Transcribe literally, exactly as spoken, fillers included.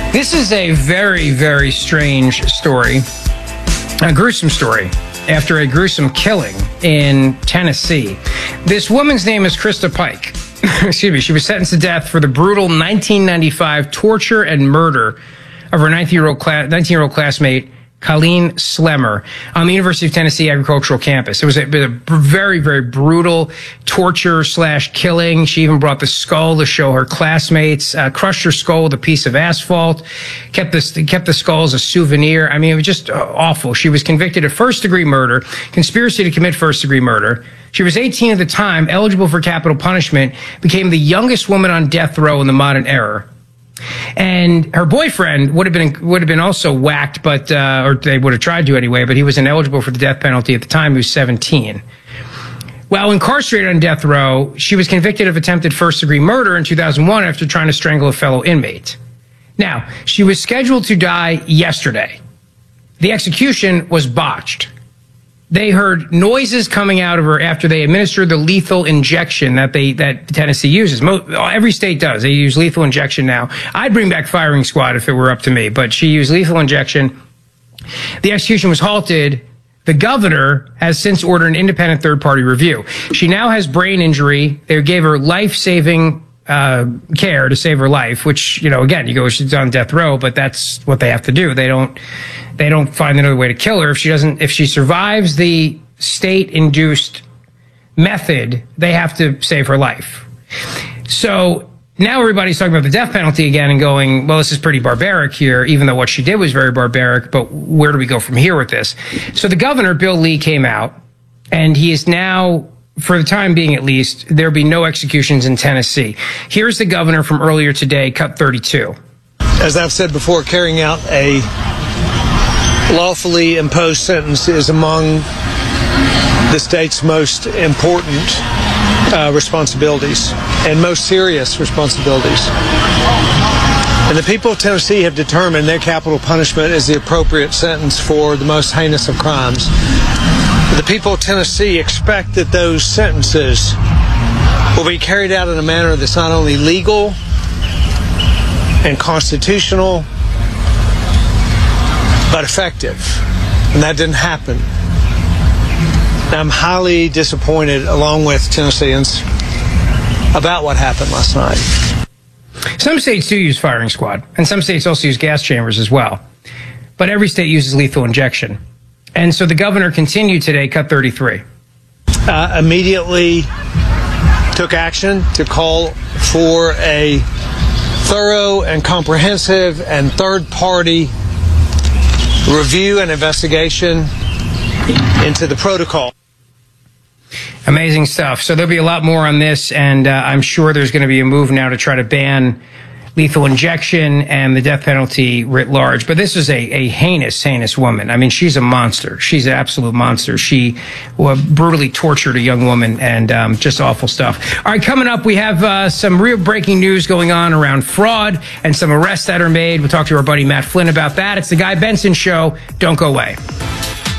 This is a very, very strange story, a gruesome story, after a gruesome killing in Tennessee. This woman's name is Krista Pike. Excuse me. She was sentenced to death for the brutal nineteen ninety-five torture and murder of her nineteen-year-old class, nineteen-year-old classmate, Colleen Slemmer, on the University of Tennessee agricultural campus. It was a, a very, very brutal torture slash killing. She even brought the skull to show her classmates, uh, crushed her skull with a piece of asphalt, kept this, kept the skull as a souvenir. I mean, it was just uh, awful. She was convicted of first degree murder, conspiracy to commit first degree murder. She was eighteen at the time, eligible for capital punishment, became the youngest woman on death row in the modern era. And her boyfriend would have been would have been also whacked, but uh, or they would have tried to anyway. But he was ineligible for the death penalty at the time. He was seventeen. While incarcerated on death row, she was convicted of attempted first degree murder in two thousand one after trying to strangle a fellow inmate. Now, she was scheduled to die yesterday. The execution was botched. They heard noises coming out of her after they administered the lethal injection that they that Tennessee uses. Most, every state does. They use lethal injection now. I'd bring back firing squad if it were up to me, but she used lethal injection. The execution was halted. The governor has since ordered an independent third-party review. She now has brain injury. They gave her life-saving uh, care to save her life, which, you know, again, you go, she's on death row, but that's what they have to do. They don't, they don't find another way to kill her. If she doesn't, if she survives the state-induced method, they have to save her life. So now everybody's talking about the death penalty again and going, well, this is pretty barbaric here, even though what she did was very barbaric, but where do we go from here with this? So the governor, Bill Lee, came out, and he is now, for the time being at least, there'll be no executions in Tennessee. Here's the governor from earlier today, cut thirty-two. As I've said before, carrying out a lawfully imposed sentence is among the state's most important uh, responsibilities and most serious responsibilities. And the people of Tennessee have determined their capital punishment is the appropriate sentence for the most heinous of crimes. The people of Tennessee expect that those sentences will be carried out in a manner that's not only legal and constitutional, but effective. And that didn't happen. And I'm highly disappointed, along with Tennesseans, about what happened last night. Some states do use firing squad, and some states also use gas chambers as well. But every state uses lethal injection. And so the governor continued today, cut thirty-three. Uh, immediately took action to call for a thorough and comprehensive and third-party review and investigation into the protocol. Amazing stuff. So there'll be a lot more on this, and uh, I'm sure there's going to be a move now to try to ban lethal injection and the death penalty writ large. But this is a, a heinous, heinous woman. I mean, she's a monster. She's an absolute monster. She well, brutally tortured a young woman, and um, just awful stuff. All right, coming up, we have uh, some real breaking news going on around fraud and some arrests that are made. We'll talk to our buddy Matt Flynn about that. It's the Guy Benson Show. Don't go away.